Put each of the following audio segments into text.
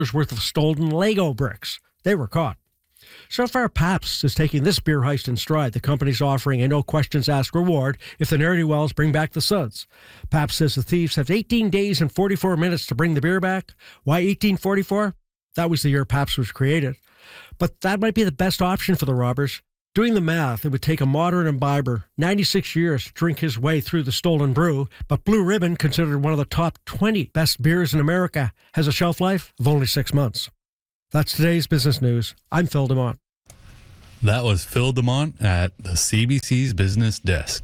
worth of stolen Lego bricks. They were caught. So far, Pabst is taking this beer heist in stride. The company's offering a no-questions-asked reward if the ne'er-do-wells bring back the suds. Pabst says the thieves have 18 days and 44 minutes to bring the beer back. Why 1844? That was the year Pabst was created. But that might be the best option for the robbers. Doing the math, it would take a modern imbiber 96 years to drink his way through the stolen brew, but Blue Ribbon, considered one of the top 20 best beers in America, has a shelf life of only 6 months. That's today's business news. I'm Phil DeMont. That was Phil DeMont at the CBC's Business Desk.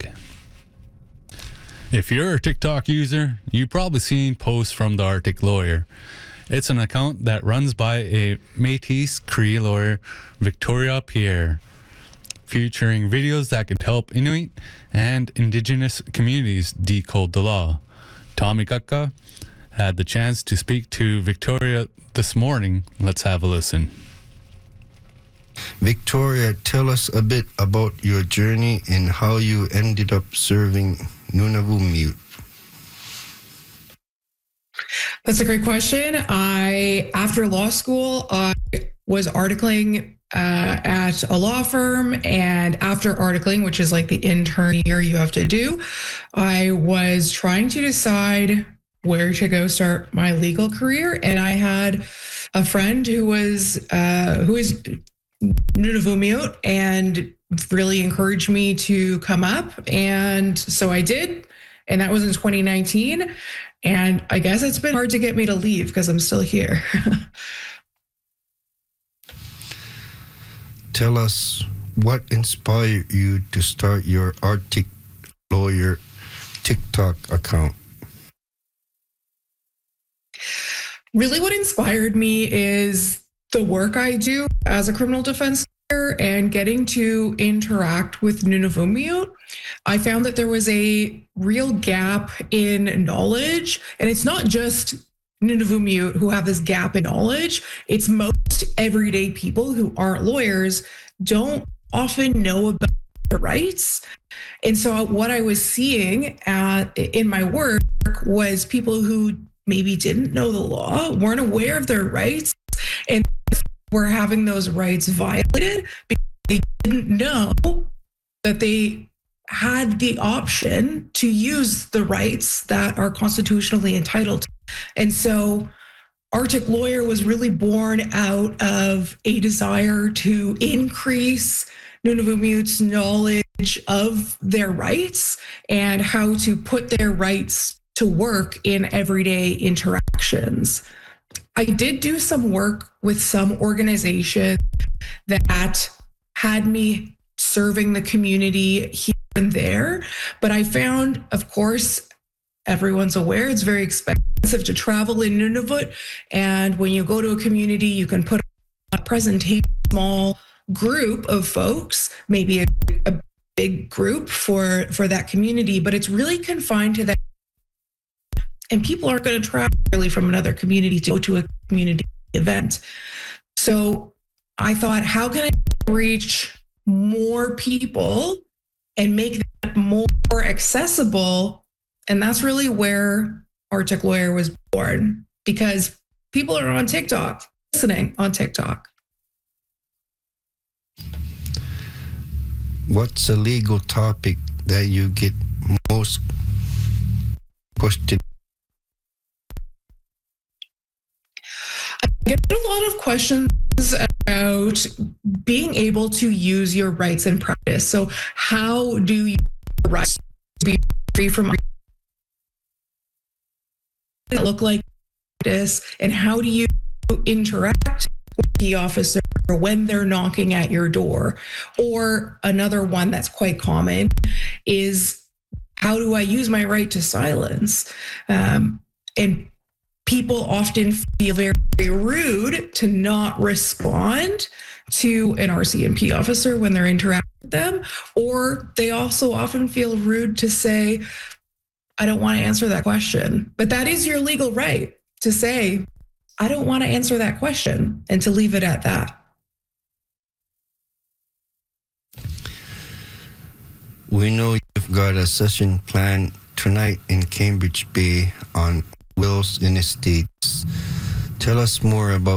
If you're a TikTok user, you've probably seen posts from the Arctic Lawyer. It's an account that runs by a Métis Cree lawyer, Victoria Pierre, featuring videos that could help Inuit and Indigenous communities decode the law. Tommy Kukka had the chance to speak to Victoria this morning. Let's have a listen. Victoria, tell us a bit about your journey and how you ended up serving Nunavummiut. That's a great question. After law school, I was articling at a law firm, and after articling, which is like the intern year you have to do, I was trying to decide where to go start my legal career, and I had a friend who is Nunavummiut and really encouraged me to come up, and so I did, and that was in 2019. And I guess it's been hard to get me to leave because I'm still here. Tell us what inspired you to start your Arctic Lawyer TikTok account. Really what inspired me is the work I do as a criminal defense lawyer and getting to interact with Nunavummiut. I found that there was a real gap in knowledge, and it's not just Nunavummiut who have this gap in knowledge. It's most everyday people who aren't lawyers don't often know about their rights. And so what I was seeing in my work was people who maybe didn't know the law, weren't aware of their rights, and were having those rights violated because they didn't know that they had the option to use the rights that are constitutionally entitled to. And so Arctic Lawyer was really born out of a desire to increase Nunavummiut's knowledge of their rights and how to put their rights to work in everyday interactions. I did do some work with some organization that had me serving the community here and there, but I found, of course, everyone's aware it's very expensive to travel in Nunavut, and when you go to a community, you can put a presentation, small group of folks, maybe a big group for that community, but it's really confined to that. And people aren't going to travel really from another community to go to a community event. So I thought, how can I reach more people and make that more accessible? And that's really where Arctic Lawyer was born, because people are on TikTok, listening on TikTok. What's a legal topic that you get most questioned? I get a lot of questions about being able to use your rights in practice. So how do you rights to be free from look like this, and how do you interact with the officer when they're knocking at your door? Or another one that's quite common is, how do I use my right to silence? And people often feel very, very rude to not respond to an RCMP officer when they're interacting with them, or they also often feel rude to say, I don't want to answer that question. But that is your legal right to say, I don't want to answer that question, and to leave it at that. We know you've got a session planned tonight in Cambridge Bay on Wills in Estates. Tell us more about